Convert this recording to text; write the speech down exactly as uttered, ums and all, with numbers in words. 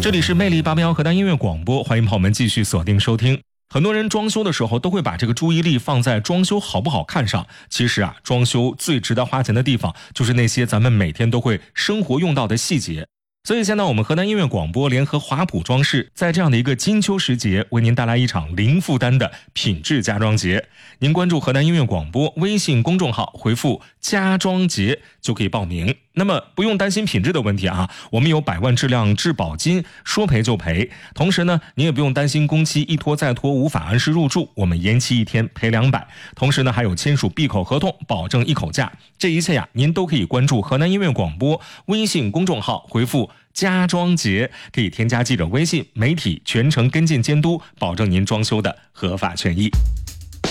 这里是魅力八八幺河南音乐广播，欢迎朋友们继续锁定收听。很多人装修的时候都会把这个注意力放在装修好不好看上，其实啊，装修最值得花钱的地方就是那些咱们每天都会生活用到的细节。所以现在我们河南音乐广播联合华普装饰，在这样的一个金秋时节，为您带来一场零负担的品质家装节。您关注河南音乐广播微信公众号，回复家装节就可以报名。那么不用担心品质的问题啊，我们有百万质量质保金，说赔就赔。同时呢，您也不用担心工期一拖再拖无法按时入住，我们延期一天赔两百。同时呢，还有签署闭口合同，保证一口价。这一切呀，您都可以关注河南音乐广播微信公众号，回复家装节，可以添加记者微信，媒体全程跟进监督，保证您装修的合法权益。